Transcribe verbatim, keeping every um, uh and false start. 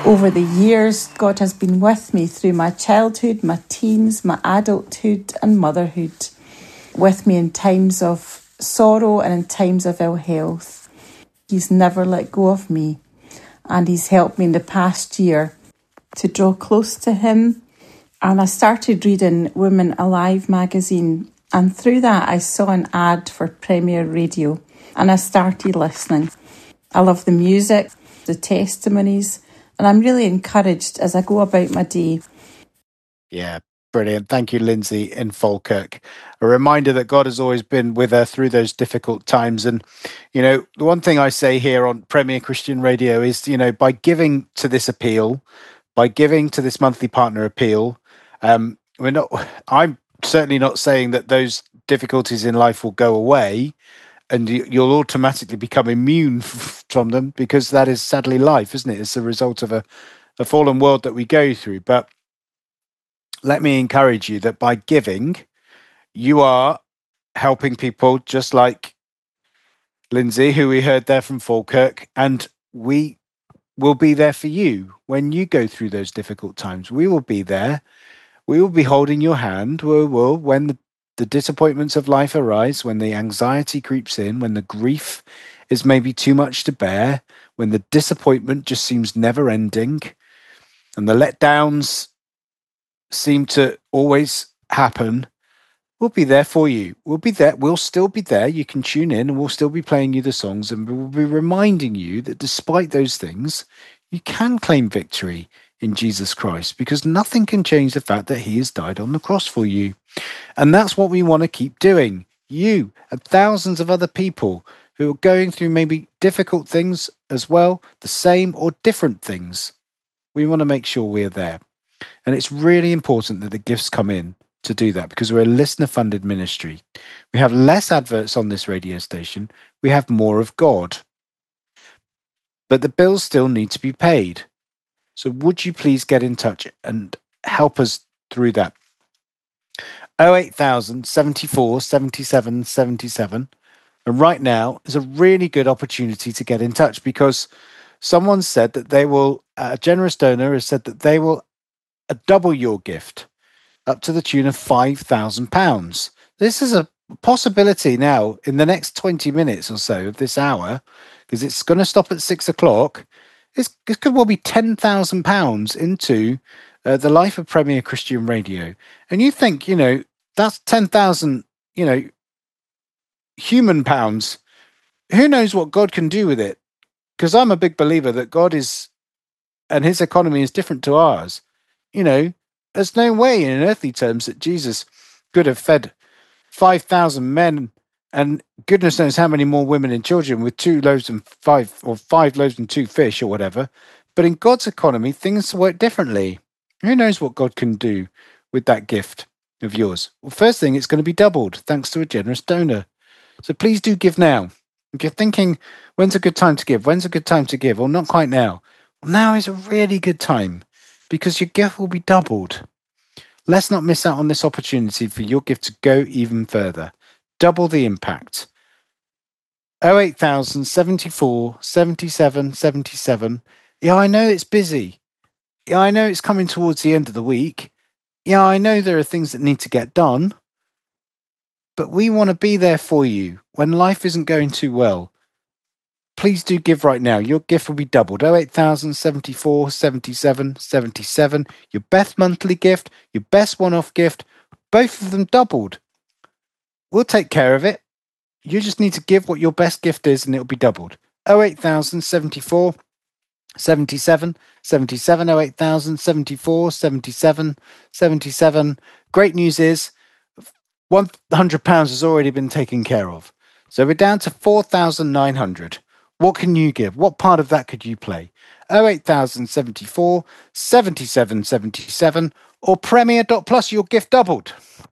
Over the years, God has been with me through my childhood, my teens, my adulthood and motherhood, with me in times of sorrow and in times of ill health. He's never let go of me, and he's helped me in the past year to draw close to him. And I started reading Women Alive magazine, and through that I saw an ad for Premier Radio, and I started listening. I love the music, the testimonies, and I'm really encouraged as I go about my day. Yeah, brilliant. Thank you, Lindsay in Falkirk. A reminder that God has always been with her through those difficult times. And, you know, the one thing I say here on Premier Christian Radio is, you know, by giving to this appeal, by giving to this monthly partner appeal, um, we're not, I'm certainly not saying that those difficulties in life will go away and you'll automatically become immune from them, because that is sadly life, isn't it? It's a result of a, a fallen world that we go through. But let me encourage you that by giving, you are helping people just like Lindsay, who we heard there from Falkirk, and we will be there for you when you go through those difficult times. We will be there. We will be holding your hand. We will, when the The disappointments of life arise, when the anxiety creeps in, when the grief is maybe too much to bear, when the disappointment just seems never ending, and the letdowns seem to always happen, we'll be there for you. We'll be there. We'll still be there. You can tune in and we'll still be playing you the songs, and we'll be reminding you that despite those things, you can claim victory in Jesus Christ, because nothing can change the fact that he has died on the cross for you. And that's what we want to keep doing. You and thousands of other people who are going through maybe difficult things as well, the same or different things. We want to make sure we're there. And it's really important that the gifts come in to do that, because we're a listener-funded ministry. We have less adverts on this radio station. We have more of God. But the bills still need to be paid. So would you please get in touch and help us through that? oh eight thousand, seventy-four, seventy-seven, seventy-seven. And right now is a really good opportunity to get in touch, because someone said that they will, a generous donor has said that they will uh, double your gift up to the tune of five thousand pounds. This is a possibility now in the next twenty minutes or so of this hour, because it's going to stop at six o'clock. This, this could well be ten thousand pounds into uh, the life of Premier Christian Radio. And you think, you know, that's ten thousand, you know, human pounds. Who knows what God can do with it? Because I'm a big believer that God is, and his economy is different to ours. You know, there's no way in earthly terms that Jesus could have fed five thousand men and goodness knows how many more women and children with two loaves and five, or five loaves and two fish or whatever. But in God's economy, things work differently. Who knows what God can do with that gift of yours? Well, first thing, it's going to be doubled thanks to a generous donor. So please do give now. If you're thinking, when's a good time to give? When's a good time to give? Well, not quite now. Well, now is a really good time, because your gift will be doubled. Let's not miss out on this opportunity for your gift to go even further. Double the impact. oh eight thousand, seventy-four, seventy-seven, seventy-seven. Yeah, I know it's busy. Yeah, I know it's coming towards the end of the week. Yeah, I know there are things that need to get done. But we want to be there for you when life isn't going too well. Please do give right now. Your gift will be doubled. oh eight thousand, seventy-four, seventy-seven, seventy-seven. Your best monthly gift, your best one-off gift, both of them doubled. We'll take care of it. You just need to give what your best gift is and it'll be doubled. oh eight thousand, seventy-four, seventy-seven, seventy-seven, oh eight thousand, seventy-four, seventy-seven, seventy-seven. Great news is one hundred pounds has already been taken care of. So we're down to four thousand nine hundred. What can you give? What part of that could you play? oh eight thousand, seventy-four, seventy-seven, seventy-seven, or Premier dot Plus, your gift doubled.